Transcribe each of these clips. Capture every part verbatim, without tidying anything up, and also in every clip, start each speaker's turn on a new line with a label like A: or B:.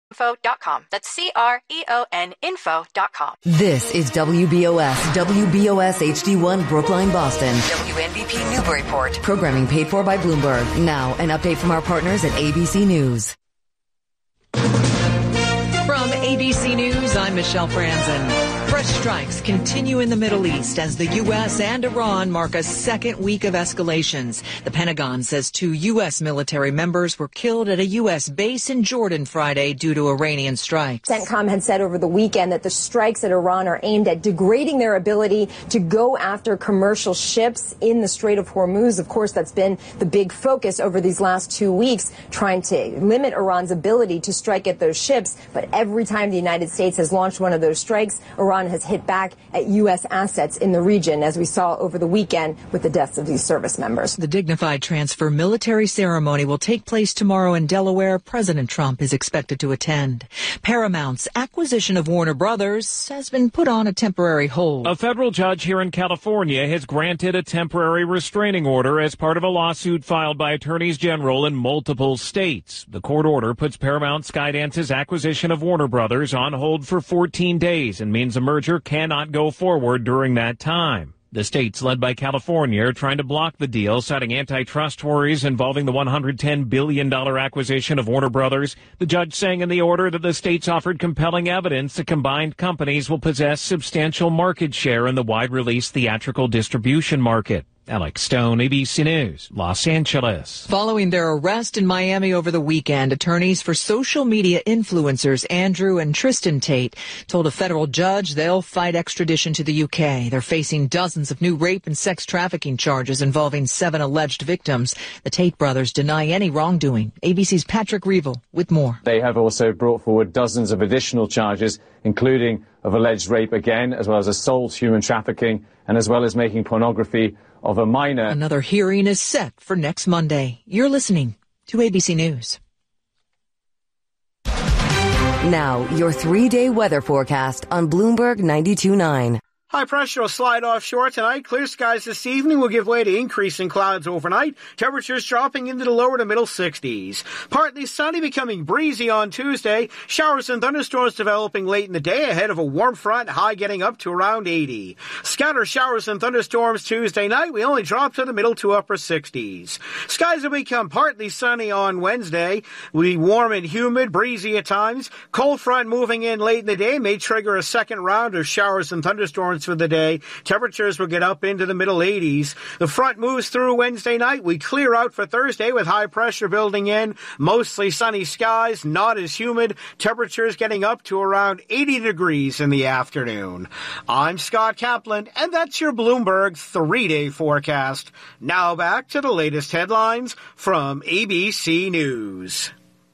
A: info dot com. That's C R E O N info dot com.
B: This is W B O S, W B O S H D one, Brookline, Boston.
C: W N B P Newburyport.
B: Programming paid for by Bloomberg. Now, an update from our partners at A B C News.
D: From A B C News, I'm Michelle Franzen. Fresh strikes continue in the Middle East as the U S and Iran mark a second week of escalations. The Pentagon says two U S military members were killed at a U S base in Jordan Friday due to Iranian strikes.
E: CENTCOM had said over the weekend that the strikes at Iran are aimed at degrading their ability to go after commercial ships in the Strait of Hormuz. Of course, that's been the big focus over these last two weeks, trying to limit Iran's ability to strike at those ships. But every time the United States has launched one of those strikes, Iran has hit back at U S assets in the region, as we saw over the weekend with the deaths of these service members.
D: The dignified transfer military ceremony will take place tomorrow in Delaware. President Trump is expected to attend. Paramount's acquisition of Warner Brothers has been put on a temporary hold.
F: A federal judge here in California has granted a temporary restraining order as part of a lawsuit filed by attorneys general in multiple states. The court order puts Paramount Skydance's acquisition of Warner Brothers on hold for fourteen days and means a merger cannot go forward during that time. The states, led by California, are trying to block the deal, citing antitrust worries involving the one hundred ten billion dollars acquisition of Warner Brothers. The judge saying in the order that the states offered compelling evidence the combined companies will possess substantial market share in the wide-release theatrical distribution market. Alex Stone, A B C News, Los Angeles.
D: Following their arrest in Miami over the weekend, attorneys for social media influencers Andrew and Tristan Tate told a federal judge they'll fight extradition to the U K. They're facing dozens of new rape and sex trafficking charges involving seven alleged victims. The Tate brothers deny any wrongdoing. A B C's Patrick Reevell with more.
G: They have also brought forward dozens of additional charges, including of alleged rape again, as well as assault, human trafficking, and as well as making pornography of a minor.
D: Another hearing is set for next Monday. You're listening to A B C News.
B: Now, your three-day weather forecast on Bloomberg ninety-two point nine.
H: High pressure will slide offshore tonight. Clear skies this evening will give way to increasing clouds overnight. Temperatures dropping into the lower to middle sixties. Partly sunny, becoming breezy on Tuesday. Showers and thunderstorms developing late in the day ahead of a warm front, high getting up to around eighty. Scatter showers and thunderstorms Tuesday night. We only drop to the middle to upper sixties. Skies will become partly sunny on Wednesday. We warm and humid, breezy at times. Cold front moving in late in the day may trigger a second round of showers and thunderstorms for the day. Temperatures will get up into the middle eighties. The front moves through Wednesday night. We clear out for Thursday with high pressure building in. Mostly sunny skies, not as humid. Temperatures getting up to around eighty degrees in the afternoon. I'm Scott Kaplan, and that's your Bloomberg three-day forecast. Now back to the latest headlines from A B C News.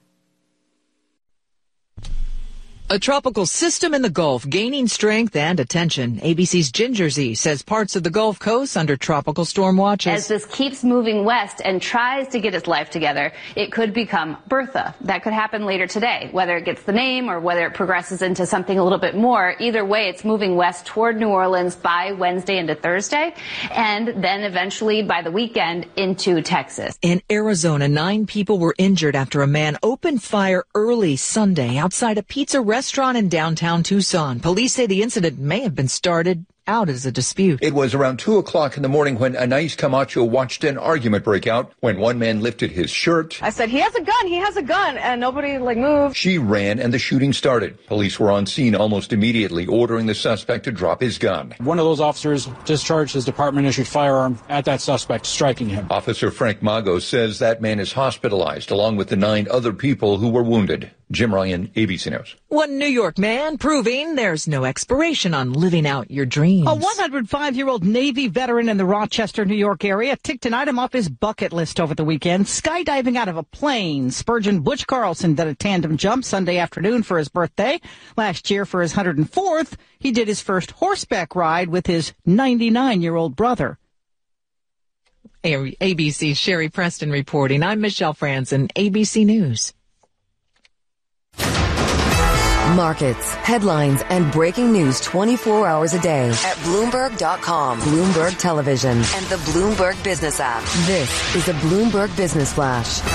D: A tropical system in the Gulf gaining strength and attention. A B C's Ginger Z says parts of the Gulf Coast under tropical storm watches.
I: As this keeps moving west and tries to get its life together, it could become Bertha. That could happen later today, whether it gets the name or whether it progresses into something a little bit more. Either way, it's moving west toward New Orleans by Wednesday into Thursday, and then eventually by the weekend into Texas.
D: In Arizona, nine people were injured after a man opened fire early Sunday outside a pizza restaurant restaurant in downtown Tucson. Police say the incident may have been started out as a dispute.
J: It was around two o'clock in the morning when Anais Camacho watched an argument break out when one man lifted his shirt.
K: I said, he has a gun, he has a gun, and nobody, like, moved.
J: She ran and the shooting started. Police were on scene almost immediately, ordering the suspect to drop his gun.
L: One of those officers discharged his department-issued firearm at that suspect, striking him.
J: Officer Frank Mago says that man is hospitalized, along with the nine other people who were wounded. Jim Ryan, A B C News.
D: One New York man proving there's no expiration on living out your dreams.
M: A one hundred five-year-old Navy veteran in the Rochester, New York area ticked an item off his bucket list over the weekend, skydiving out of a plane. Spurgeon Butch Carlson did a tandem jump Sunday afternoon for his birthday. Last year, for his one hundred fourth, he did his first horseback ride with his ninety-nine-year-old brother.
D: A B C's Sherry Preston reporting. I'm Michelle Franzen, A B C News.
B: Markets, headlines, and breaking news twenty-four hours a day
C: at Bloomberg dot com,
B: Bloomberg Television,
C: and the Bloomberg Business app.
B: This is a Bloomberg Business Flash.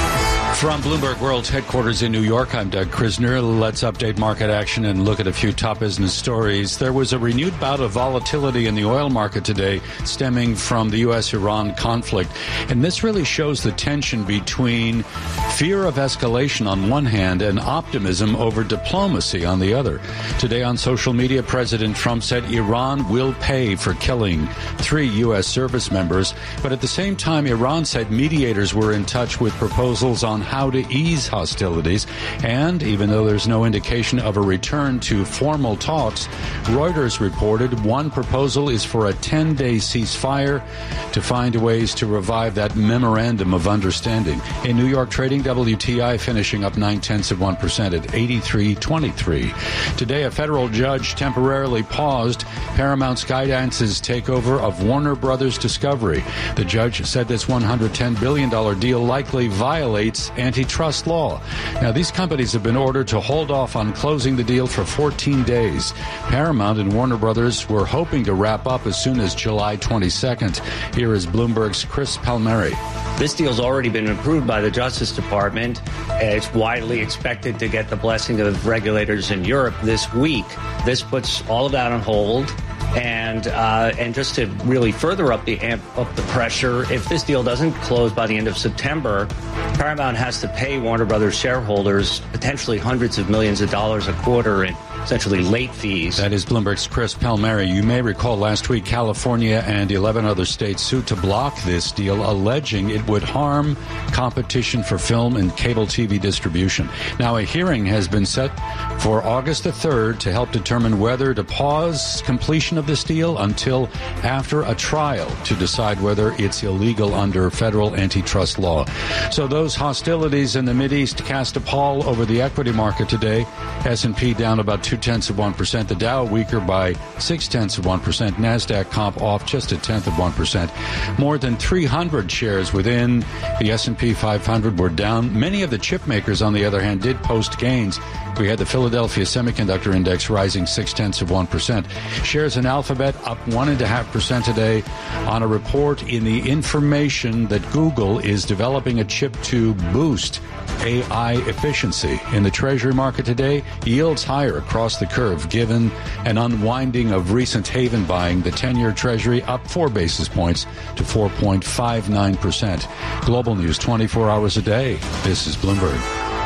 N: From Bloomberg World's headquarters in New York, I'm Doug Krisner. Let's update market action and look at a few top business stories. There was a renewed bout of volatility in the oil market today stemming from the U S Iran conflict. And this really shows the tension between fear of escalation on one hand and optimism over diplomacy on the other. Today on social media, President Trump said Iran will pay for killing three U S service members. But at the same time, Iran said mediators were in touch with proposals on how to ease hostilities. And even though there's no indication of a return to formal talks, Reuters reported one proposal is for a ten-day ceasefire to find ways to revive that memorandum of understanding. In New York trading, W T I finishing up nine-tenths of one percent at eighty-three twenty-three. Today, a federal judge temporarily paused Paramount Skydance's takeover of Warner Brothers Discovery. The judge said this one hundred ten billion dollars deal likely violates antitrust law. Now, these companies have been ordered to hold off on closing the deal for fourteen days. Paramount and Warner Brothers were hoping to wrap up as soon as July twenty-second. Here is Bloomberg's Chris Palmieri.
O: This deal's already been approved by the Justice Department. It's widely expected to get the blessing of regulators in Europe this week. This puts all of that on hold. And uh, and just to really further up the amp, up the pressure, if this deal doesn't close by the end of September, Paramount has to pay Warner Brothers shareholders potentially hundreds of millions of dollars a quarter in essentially late fees.
N: That is Bloomberg's Chris Palmieri. You may recall last week California and eleven other states sued to block this deal, alleging it would harm competition for film and cable T V distribution. Now, a hearing has been set for August the third to help determine whether to pause completion of this deal until after a trial to decide whether it's illegal under federal antitrust law. So those hostilities in the Mideast cast a pall over the equity market today. S and P down about two-tenths of one percent. The Dow weaker by six-tenths of one percent. NASDAQ comp off just a tenth of one percent. More than three hundred shares within the S and P five hundred were down. Many of the chip makers, on the other hand, did post gains. We had the Philadelphia Semiconductor Index rising six-tenths of one percent. Shares in Alphabet up one point five percent today on a report in the information that Google is developing a chip to boost A I efficiency. In the Treasury market today, yields higher across the curve given an unwinding of recent haven buying. The ten-year Treasury up four basis points to four point five nine percent. Global news twenty-four hours a day. This is Bloomberg.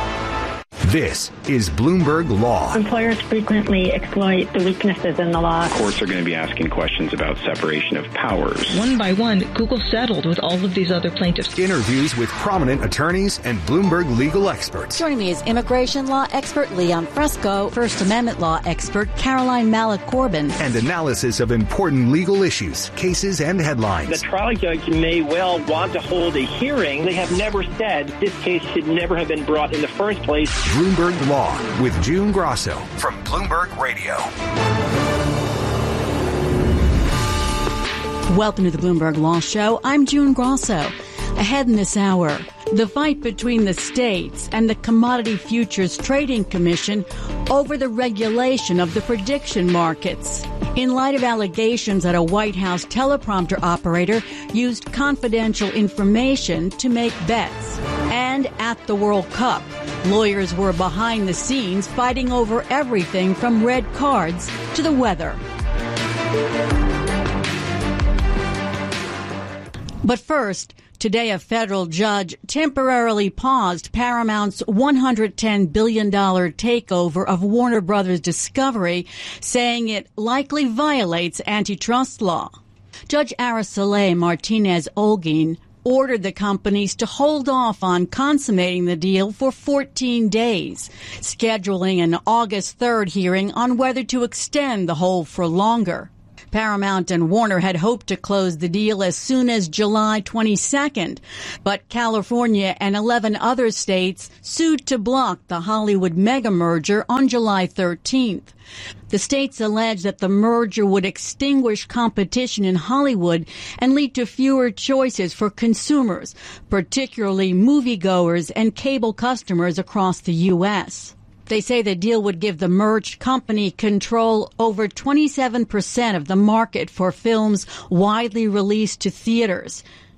P: This is Bloomberg Law.
Q: Employers frequently exploit the weaknesses in the law.
R: Courts are going to be asking questions about separation of powers.
S: One by one, Google settled with all of these other plaintiffs.
P: Interviews with prominent attorneys and Bloomberg legal experts.
T: Joining me is immigration law expert Leon Fresco, First Amendment law expert Caroline Malik-Corbin,
P: and analysis of important legal issues, cases, and headlines.
U: The trial judge may well want to hold a hearing. They have never said this case should never have been brought in the first place.
P: Bloomberg Law with June Grosso from Bloomberg Radio.
T: Welcome to the Bloomberg Law Show. I'm June Grosso. Ahead in this hour, the fight between the states and the Commodity Futures Trading Commission over the regulation of the prediction markets. In light of allegations that a White House teleprompter operator used confidential information to make bets. And at the World Cup, lawyers were behind the scenes fighting over everything from red cards to the weather. But first, today a federal judge temporarily paused Paramount's one hundred ten billion dollars takeover of Warner Brothers Discovery, saying it likely violates antitrust law. Judge Araceli Martinez-Olguin ordered the companies to hold off on consummating the deal for fourteen days, scheduling an August third hearing on whether to extend the hold for longer. Paramount and Warner had hoped to close the deal as soon as July twenty-second, but California and eleven other states sued to block the Hollywood mega merger on July thirteenth. The states allege that the merger would extinguish competition in Hollywood and lead to fewer choices for consumers, particularly moviegoers and cable customers across the U S. They say the deal would give the merged company control over twenty-seven percent of the market for films widely released to theaters.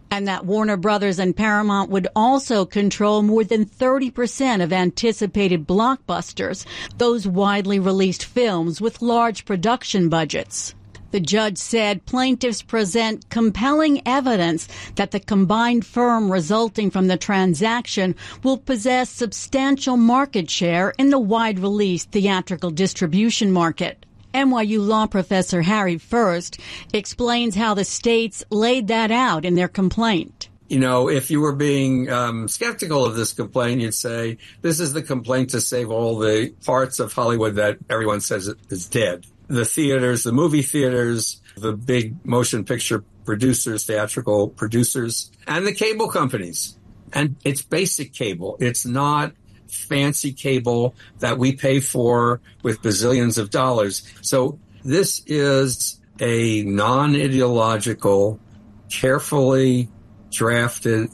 T: And that Warner Brothers and Paramount would also control more than thirty percent of anticipated blockbusters, those widely released films with large production budgets. The judge said plaintiffs present compelling evidence that the combined firm resulting from the transaction will possess substantial market share in the wide-release theatrical distribution market. N Y U law professor Harry First explains how the states laid that out in their complaint.
A: You know, if you were being um, skeptical of this complaint, you'd say, this is the complaint to save all the parts of Hollywood that everyone says is dead. The theaters, the movie theaters, the big motion picture producers, theatrical producers, and the cable companies. And it's basic cable. It's not fancy cable that we pay for with bazillions of dollars. So this is a non-ideological, carefully drafted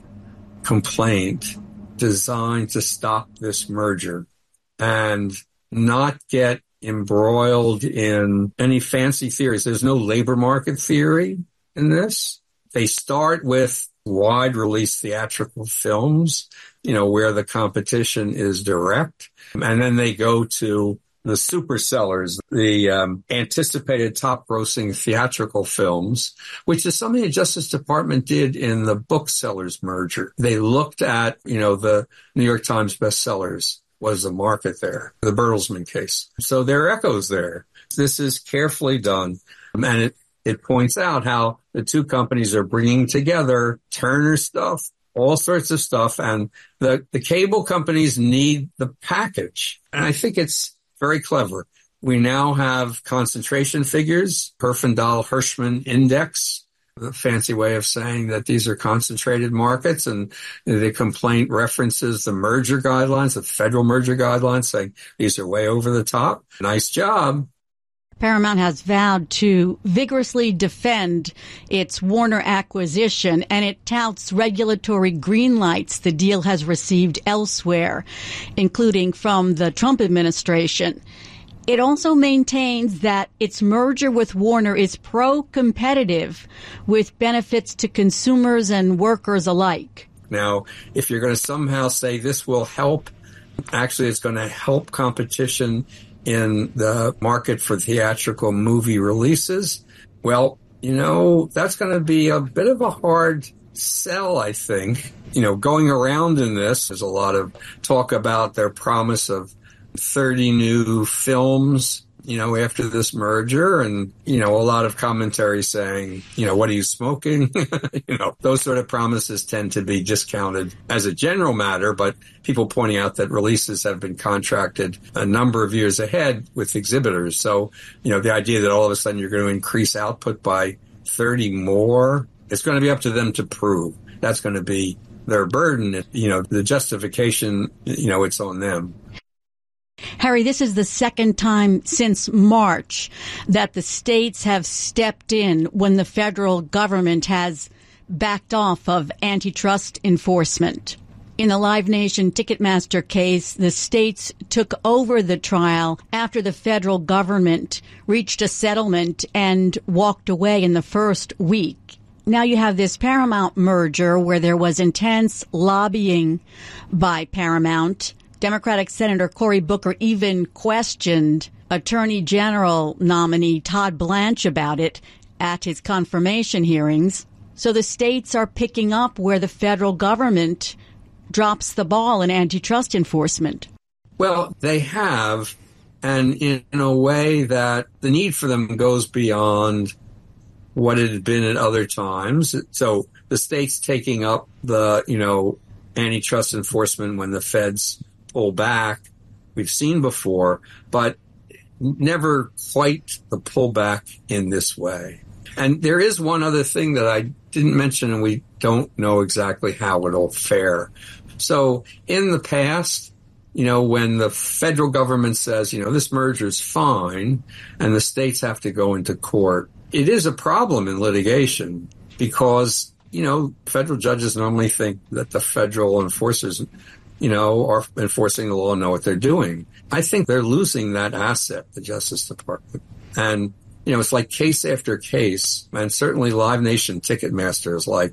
A: complaint designed to stop this merger and not get embroiled in any fancy theories. There's no labor market theory in this. They start with wide release theatrical films, you know, where the competition is direct. And then they go to the super sellers, the um, anticipated top grossing theatrical films, which is something the Justice Department did in the booksellers merger. They looked at, you know, the New York Times bestsellers was the market there, the Bertelsmann case. So there are echoes there. This is carefully done. And it, it points out how the two companies are bringing together Turner stuff, all sorts of stuff. And the, the cable companies need the package. And I think it's very clever. We now have concentration figures, Herfindahl-Hirschman index, a fancy way of saying that these are concentrated markets, and the complaint references the merger guidelines, the federal merger guidelines, saying these are way over the top. Nice job.
T: Paramount has vowed to vigorously defend its Warner acquisition, and it touts regulatory green lights the deal has received elsewhere, including from the Trump administration. It also maintains that its merger with Warner is pro-competitive, with benefits to consumers and workers alike.
A: Now, if you're going to somehow say this will help, actually it's going to help competition in the market for theatrical movie releases, well, you know, that's going to be a bit of a hard sell, I think. You know, going around in this, there's a lot of talk about their promise of thirty new films, you know, after this merger, and, you know, a lot of commentary saying, you know, what are you smoking? You know, those sort of promises tend to be discounted as a general matter, but people pointing out that releases have been contracted a number of years ahead with exhibitors. So, you know, the idea that all of a sudden you're going to increase output by thirty more, it's going to be up to them to prove. That's going to be their burden. You know, the justification, you know, it's on them.
T: Harry, this is the second time since March that the states have stepped in when the federal government has backed off of antitrust enforcement. In the Live Nation Ticketmaster case, the states took over the trial after the federal government reached a settlement and walked away in the first week. Now you have this Paramount merger where there was intense lobbying by Paramount. Democratic Senator Cory Booker even questioned Attorney General nominee Todd Blanche about it at his confirmation hearings. So the states are picking up where the federal government drops the ball in antitrust enforcement.
A: Well, they have, and in a way that the need for them goes beyond what it had been at other times. So the states taking up the, you know, antitrust enforcement when the feds pull back, we've seen before, but never quite the pullback in this way. And there is one other thing that I didn't mention, and we don't know exactly how it'll fare. So in the past, you know, when the federal government says, you know, this merger is fine, and the states have to go into court, it is a problem in litigation because, you know, federal judges normally think that the federal enforcers, you know, are enforcing the law and know what they're doing. I think they're losing that asset, the Justice Department. And, you know, it's like case after case, and certainly Live Nation Ticketmaster is like,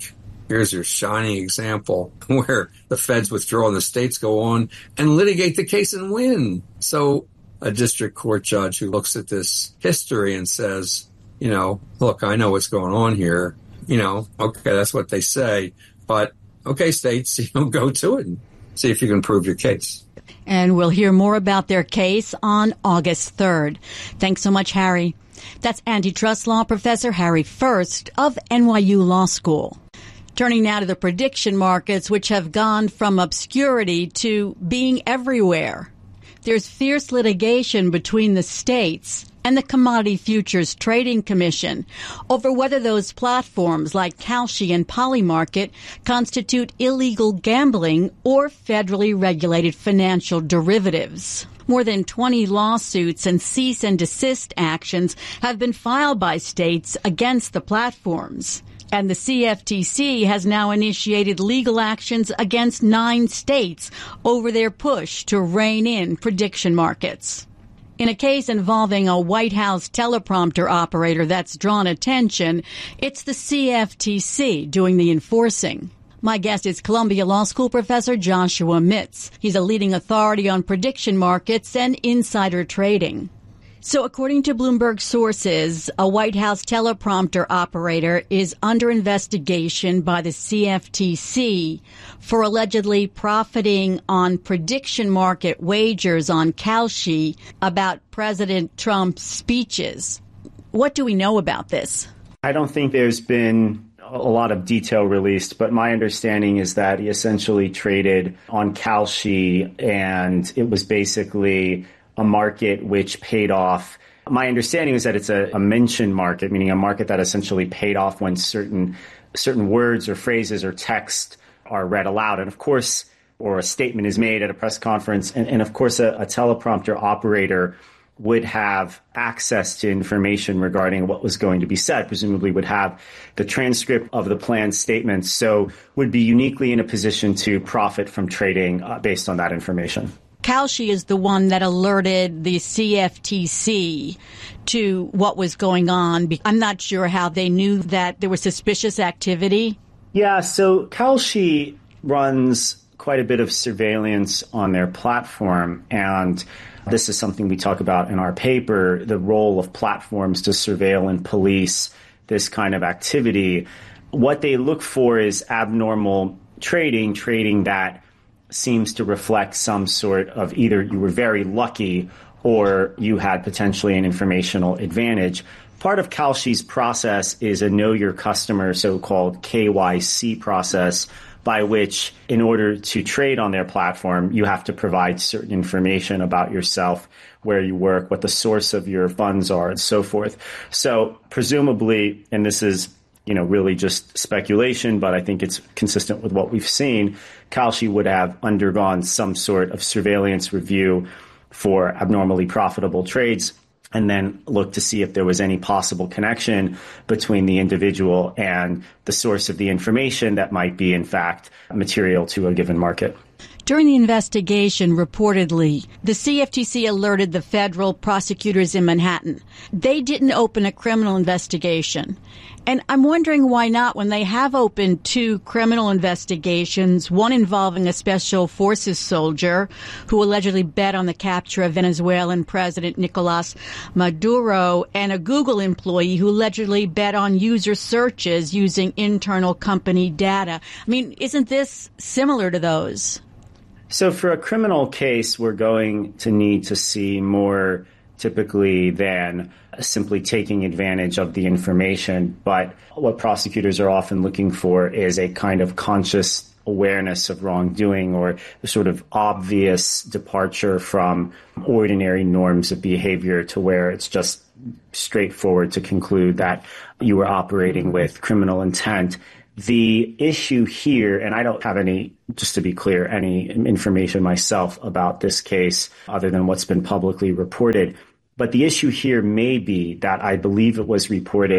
A: here's your shining example where the feds withdraw and the states go on and litigate the case and win. So a district court judge who looks at this history and says, you know, look, I know what's going on here. You know, okay, that's what they say. But, okay, states, you know, go to it and see if you can prove your case.
T: And we'll hear more about their case on August third. Thanks so much, Harry. That's antitrust law professor Harry First of N Y U Law School. Turning now to the prediction markets, which have gone from obscurity to being everywhere. There's fierce litigation between the states and the Commodity Futures Trading Commission over whether those platforms like Kalshi and Polymarket constitute illegal gambling or federally regulated financial derivatives. More than twenty lawsuits and cease and desist actions have been filed by states against the platforms. And the C F T C has now initiated legal actions against nine states over their push to rein in prediction markets. In a case involving a White House teleprompter operator that's drawn attention, it's the C F T C doing the enforcing. My guest is Columbia Law School professor Joshua Mitz. He's a leading authority on prediction markets and insider trading. So according to Bloomberg sources, a White House teleprompter operator is under investigation by the C F T C for allegedly profiting on prediction market wagers on Kalshi about President Trump's speeches. What do we know about this?
E: I don't think there's been a lot of detail released, but my understanding is that he essentially traded on Kalshi, and it was basically a market which paid off. My understanding is that it's a, a mention market, meaning a market that essentially paid off when certain certain words or phrases or text are read aloud. And of course, or a statement is made at a press conference. And, and of course, a, a teleprompter operator would have access to information regarding what was going to be said, presumably would have the transcript of the planned statements, so would be uniquely in a position to profit from trading uh, based on that information.
T: Kalshi is the one that alerted the C F T C to what was going on. I'm not sure how they knew that there was suspicious activity.
E: Yeah, so Kalshi runs quite a bit of surveillance on their platform, and this is something we talk about in our paper, the role of platforms to surveil and police this kind of activity. What they look for is abnormal trading, trading that seems to reflect some sort of either you were very lucky or you had potentially an informational advantage. Part of Kalshi's process is a know your customer, so-called K Y C process, by which in order to trade on their platform, you have to provide certain information about yourself, where you work, what the source of your funds are, and so forth. So presumably, and this is you know, really just speculation, but I think it's consistent with what we've seen, Kalshi would have undergone some sort of surveillance review for abnormally profitable trades and then look to see if there was any possible connection between the individual and the source of the information that might be, in fact, material to a given market.
T: During the investigation, reportedly, the C F T C alerted the federal prosecutors in Manhattan. They didn't open a criminal investigation. And I'm wondering why not, when they have opened two criminal investigations, one involving a special forces soldier who allegedly bet on the capture of Venezuelan President Nicolas Maduro, and a Google employee who allegedly bet on user searches using internal company data. I mean, isn't this similar to those?
E: So for a criminal case, we're going to need to see more typically than simply taking advantage of the information. But what prosecutors are often looking for is a kind of conscious awareness of wrongdoing, or a sort of obvious departure from ordinary norms of behavior to where it's just straightforward to conclude that you were operating with criminal intent. The issue here, and I don't have any, just to be clear, any information myself about this case other than what's been publicly reported. But the issue here may be that I believe it was reported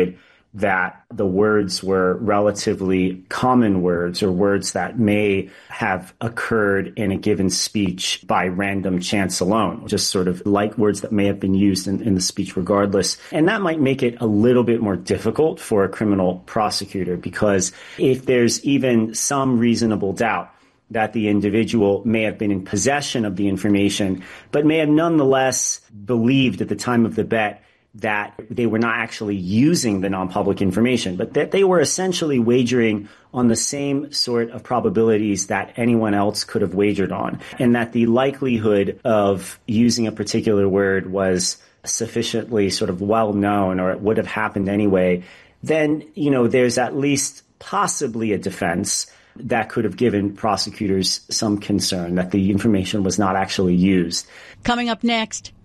E: that the words were relatively common words or words that may have occurred in a given speech by random chance alone, just sort of like words that may have been used in, in the speech regardless. And that might make it a little bit more difficult for a criminal prosecutor, because if there's even some reasonable doubt that the individual may have been in possession of the information, but may have nonetheless believed at the time of the bet that they were not actually using the non-public information, but that they were essentially wagering on the same sort of probabilities that anyone else could have wagered on, and that the likelihood of using a particular word was sufficiently sort of well known, or it would have happened anyway, then, you know, there's at least possibly a defense that could have given prosecutors some concern that the information was not actually used.
T: Coming up next,